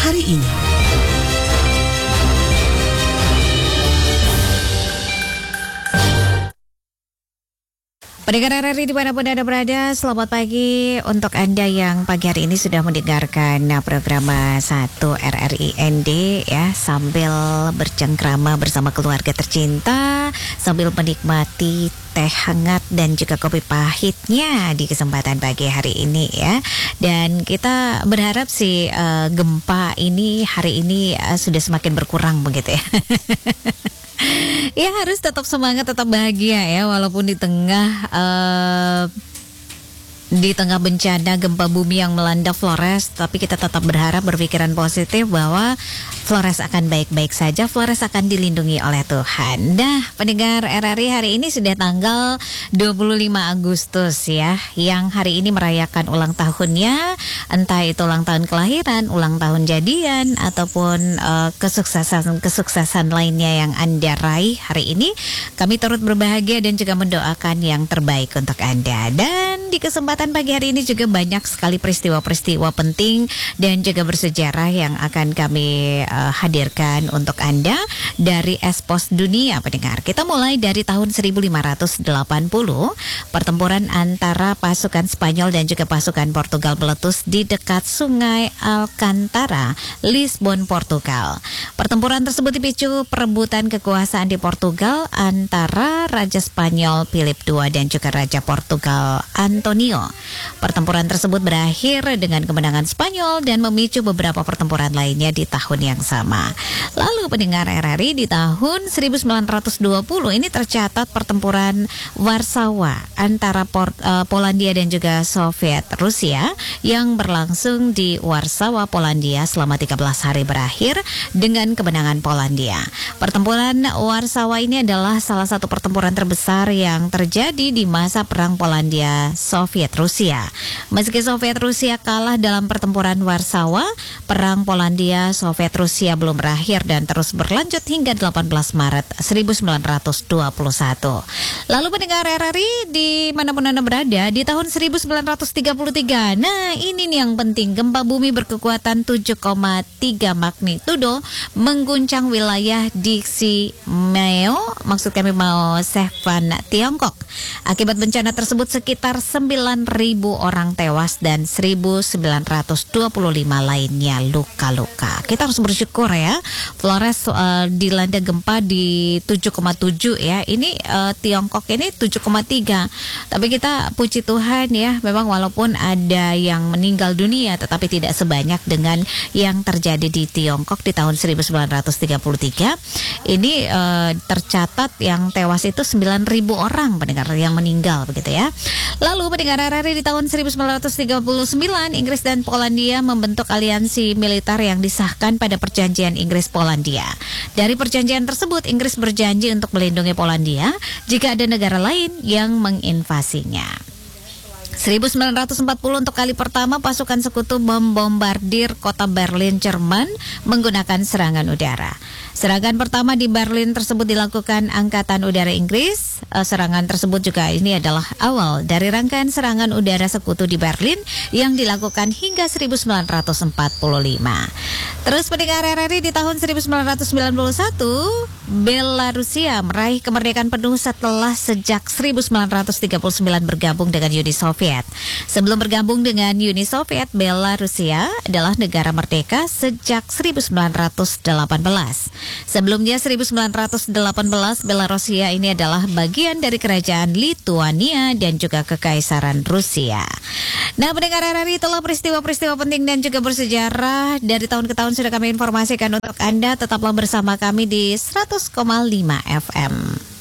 hari ini. Pendengar RRI dimanapun Anda berada, selamat pagi untuk Anda yang pagi hari ini sudah mendengarkan program 1 RRI ND ya, sambil bercengkrama bersama keluarga tercinta, sambil menikmati teh hangat dan juga kopi pahitnya di kesempatan pagi hari ini ya. Dan kita berharap sih gempa ini hari ini sudah semakin berkurang begitu ya. Ya harus tetap semangat, tetap bahagia ya, walaupun di tengah bencana gempa bumi yang melanda Flores, tapi kita tetap berharap, berpikiran positif bahwa Flores akan baik-baik saja, Flores akan dilindungi oleh Tuhan. Nah, pendengar RRI, hari ini sudah tanggal 25 Agustus ya, yang hari ini merayakan ulang tahunnya, entah itu ulang tahun kelahiran, ulang tahun jadian, ataupun kesuksesan lainnya yang Anda raih hari ini. Kami turut berbahagia dan juga mendoakan yang terbaik untuk Anda. Dan di kesempatan pagi hari ini juga banyak sekali peristiwa-peristiwa penting dan juga bersejarah yang akan kami hadirkan untuk Anda dari Expos Dunia, pendengar. Kita mulai dari tahun 1580, pertempuran antara pasukan Spanyol dan juga pasukan Portugal meletus di dekat Sungai Alcantara, Lisbon, Portugal. Pertempuran tersebut dipicu perebutan kekuasaan di Portugal antara Raja Spanyol Philip II dan juga Raja Portugal Antonio. Pertempuran tersebut berakhir dengan kemenangan Spanyol dan memicu beberapa pertempuran lainnya di tahun yang sama. Lalu pendengar RRI, di tahun 1920 ini tercatat pertempuran Warsawa antara Polandia dan juga Soviet Rusia yang berlangsung di Warsawa, Polandia selama 13 hari berakhir dengan kemenangan Polandia. Pertempuran Warsawa ini adalah salah satu pertempuran terbesar yang terjadi di masa perang Polandia Soviet Rusia. Meski Soviet Rusia kalah dalam pertempuran Warsawa, perang Polandia Soviet Rusia belum berakhir dan terus berlanjut hingga 18 Maret 1921. Lalu pendengar RRI dimanapun Anda berada, di tahun 1933, nah ini nih yang penting, gempa bumi berkekuatan 7,3 magnitudo mengguncang wilayah Dixie Meo, maksud kami Mao Sevan, Tiongkok. Akibat bencana tersebut sekitar 9.000 orang tewas dan 1.925 lainnya luka-luka. Kita harus bersyukur ya, Flores dilanda gempa di 7,7 ya. Ini Tiongkok ini 7,3. Tapi kita puji Tuhan ya, memang walaupun ada yang meninggal dunia tetapi tidak sebanyak dengan yang terjadi di Tiongkok di tahun 1933. Ini tercatat yang tewas itu 9.000 orang pendengar yang meninggal begitu ya. Lalu pendengar RRI, di tahun 1939 Inggris dan Polandia membentuk aliansi militer yang disahkan pada perjanjian Inggris-Polandia. Dari perjanjian tersebut, Inggris berjanji untuk melindungi Polandia jika ada negara lain yang menginvasinya. 1940 untuk kali pertama pasukan sekutu membombardir kota Berlin, Jerman menggunakan serangan udara. Serangan pertama di Berlin tersebut dilakukan Angkatan Udara Inggris. Serangan tersebut juga ini adalah awal dari rangkaian serangan udara sekutu di Berlin yang dilakukan hingga 1945. Terus pendengar RRI, di tahun 1991 Belarusia meraih kemerdekaan penuh setelah sejak 1939 bergabung dengan Uni Soviet. Sebelum bergabung dengan Uni Soviet, Belarusia adalah negara merdeka sejak 1918. Sebelumnya 1918, Belarusia ini adalah bagian dari kerajaan Lituania dan juga Kekaisaran Rusia. Nah, pendengar RRI, itulah peristiwa-peristiwa penting dan juga bersejarah dari tahun ke tahun sudah kami informasikan untuk Anda. Tetaplah bersama kami di 100,5 FM.